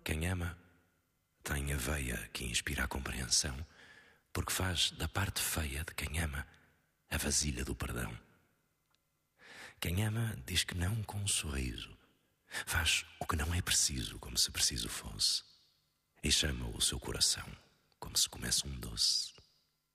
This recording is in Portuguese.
Quem ama tem a veia que inspira a compreensão, porque faz da parte feia de quem ama a vasilha do perdão. Quem ama diz que não com um sorriso, faz o que não é preciso como se preciso fosse, e chama o seu coração como se comesse um doce.